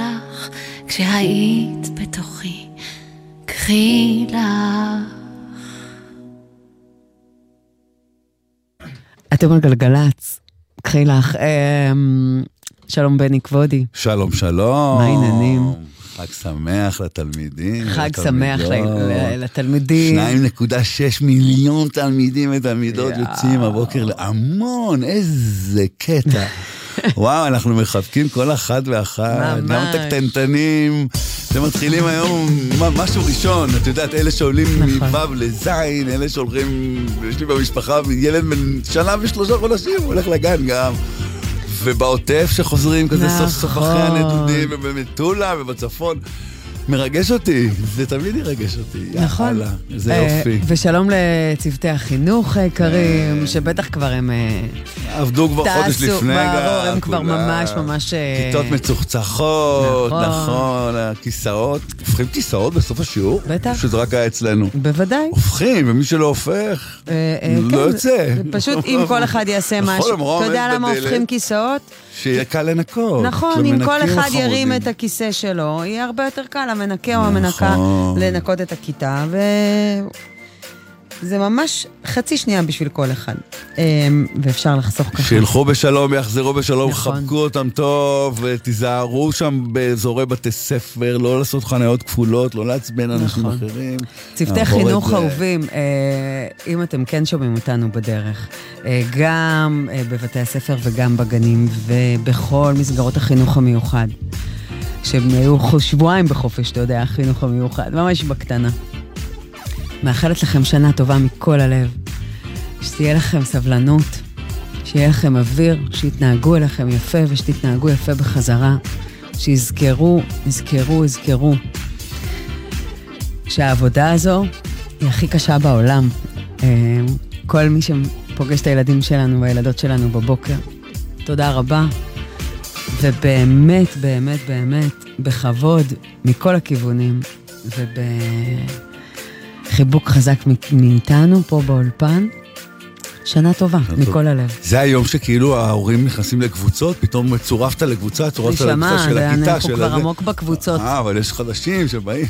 לך כשהיית בתוכי, קחי לך. אתם על גלגלץ, קחי לך. שלום בני כבודי. שלום שלום. מה העניינים? חג שמח לתלמידים. חג שמח לתלמידים. 2.6 מיליון תלמידים ותלמידות יוצאים הבוקר להמון, איזה קטע. וואו, אנחנו מחבקים כל אחד ואחת, גם את הקטנטנים. אתם מתחילים היום משהו ראשון, את יודעת, אלה שעולים מבב לזין, אלה שהולכים, יש לי במשפחה ילד בן שנה ו3 חודשים, הוא הולך לגן גם. ובעוטף שחוזרים כזה סוף סוף אחרי הנדודים, ובמטולה ובצפון. מרגש אותי, זה תמיד ירגש אותי. נכון. זה יופי. ושלום לצוותי החינוך היקרים, שבטח כבר הם עבדו כבר חודש לפני. ברור, הם כבר ממש... כיתות מצוחצחות, נכון, הכיסאות. הופכים כיסאות בסוף השיעור? בטח. שזה רק היה אצלנו. בוודאי. הופכים, ומי שלא הופך, לא יוצא. פשוט אם כל אחד יעשה משהו. אתה יודע למה הופכים כיסאות? שיהיה קל לנקות. נכון, אם כל אחד ירים את הכיסא שלו, יהיה הרבה יותר קל המנקה או המנקה לנקות את הכיתה, וזה ממש חצי שנייה בשביל כל אחד. ואפשר לחסוך ככה. שילכו בשלום, יחזרו בשלום, חבקו אותם טוב, ותיזהרו שם באזורי בתי ספר, לא לעשות חניות כפולות, לא לעצבן אנשים אחרים. צוותי חינוך אהובים, אם אתם כן שומעים אותנו בדרך, גם בבתי הספר וגם בגנים, ובכל מסגרות החינוך המיוחד. שהם היו שבועיים בחופש, אתה יודע, החינוך המיוחד, ממש בקטנה. מאחלת לכם שנה טובה מכל הלב, שתהיה לכם סבלנות, שיהיה לכם אוויר, שיתנהגו אליכם יפה ושתתנהגו יפה בחזרה, שיזכרו, יזכרו, שהעבודה הזו היא הכי קשה בעולם. כל מי שפוגש את הילדים שלנו והילדות שלנו בבוקר, תודה רבה. ובאמת, באמת, באמת, בכבוד מכל הכיוונים, ובחיבוק חזק מאיתנו פה באולפן, שנה טובה, מכל הלב. זה היום שכאילו ההורים נכנסים לקבוצות, פתאום מצורפת לקבוצה, צורפת לקבוצה של הכיתה. אנחנו כבר עמוק בקבוצות. אבל יש חדשים שבאים.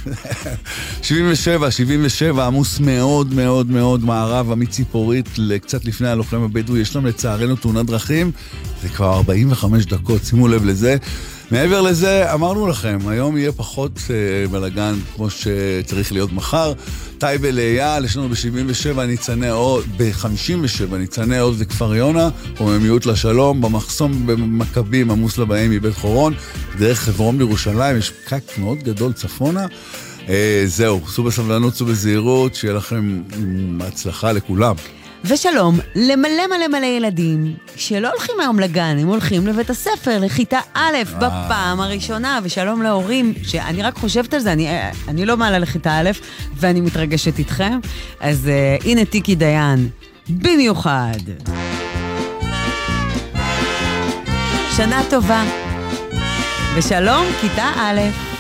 77, עמוס מאוד מאוד מאוד מערב, מציפורית, קצת לפני הלוחם הבדואי, יש להם לצערנו תאונת דרכים, זה כבר 45 דקות, שימו לב לזה. מעבר לזה, אמרנו לכם, היום יהיה פחות בלגן כמו שצריך להיות מחר. טייבה לאייל, יש לנו ב-77 ניצני עוד, ב-57 ניצני עוד וכפר יונה, רוממיות לשלום, במחסום במכבים, עמוס לבאים מבית חורון, דרך חברון בירושלים, יש פקק מאוד גדול צפונה. זהו, סעו בסבלנות, סעו בזהירות, שיהיה לכם הצלחה לכולם. ושלום למלא ילדים שלא הולכים היום לגן, הם הולכים לבית הספר, לכיתה א' בפעם הראשונה, ושלום להורים, שאני רק חושבת על זה, אני לא מעלה לכיתה א', ואני מתרגשת איתכם, אז הנה טיקי דיין, במיוחד. שנה טובה, ושלום כיתה א'.